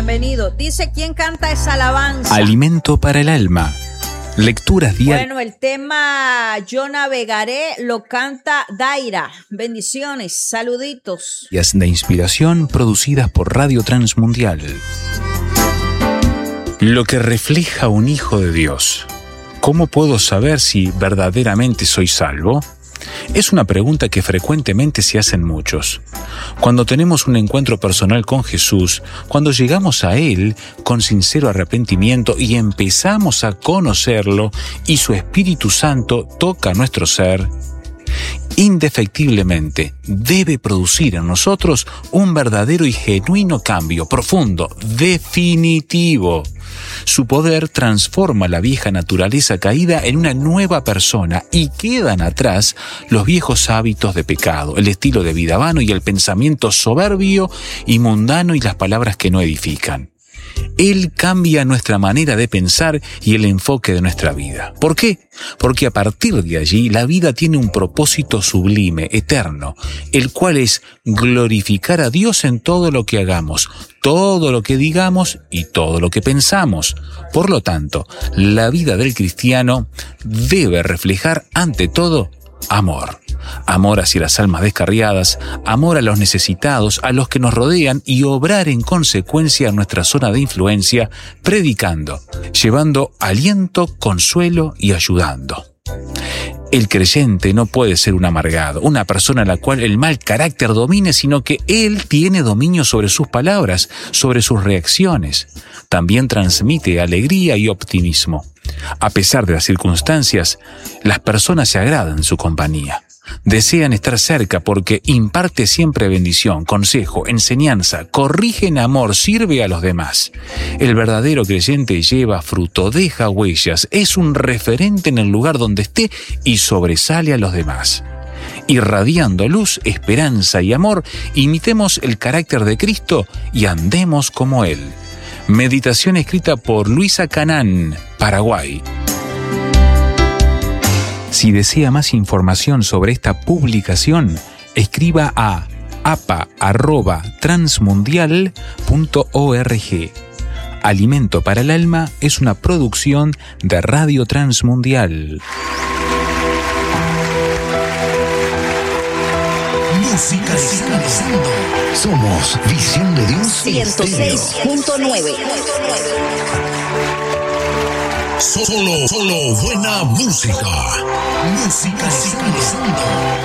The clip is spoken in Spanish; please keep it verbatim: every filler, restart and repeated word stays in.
bienvenido. Dice, ¿quién canta esa alabanza? Alimento para el alma. Lecturas diarias. Bueno, el tema Yo Navegaré lo canta Daira. Bendiciones, saluditos. De inspiración producidas por Radio Transmundial. Lo que refleja un hijo de Dios. ¿Cómo puedo saber si verdaderamente soy salvo? Es una pregunta que frecuentemente se hacen muchos. Cuando tenemos un encuentro personal con Jesús, cuando llegamos a Él con sincero arrepentimiento y empezamos a conocerlo y su Espíritu Santo toca nuestro ser, indefectiblemente debe producir en nosotros un verdadero y genuino cambio profundo, definitivo. Su poder transforma la vieja naturaleza caída en una nueva persona y quedan atrás los viejos hábitos de pecado, el estilo de vida vano y el pensamiento soberbio y mundano y las palabras que no edifican. Él cambia nuestra manera de pensar y el enfoque de nuestra vida. ¿Por qué? Porque a partir de allí la vida tiene un propósito sublime, eterno, el cual es glorificar a Dios en todo lo que hagamos, todo lo que digamos y todo lo que pensamos. Por lo tanto, la vida del cristiano debe reflejar ante todo amor. Amor hacia las almas descarriadas, amor a los necesitados, a los que nos rodean y obrar en consecuencia a nuestra zona de influencia, predicando, llevando aliento, consuelo y ayudando. El creyente no puede ser un amargado, una persona a la cual el mal carácter domine, sino que él tiene dominio sobre sus palabras, sobre sus reacciones. También transmite alegría y optimismo. A pesar de las circunstancias, las personas se agradan en su compañía. Desean estar cerca porque imparte siempre bendición, consejo, enseñanza, corrige en amor, sirve a los demás. El verdadero creyente lleva fruto, deja huellas, es un referente en el lugar donde esté y sobresale a los demás. Irradiando luz, esperanza y amor, imitemos el carácter de Cristo y andemos como Él. Meditación escrita por Luisa Canán, Paraguay. Si desea más información sobre esta publicación, escriba a a p a arroba transmundial punto org. Alimento para el alma es una producción de Radio Transmundial. Música descansando. Somos Visión de Dios ciento seis punto nueve. Solo, solo buena música. Música descansando.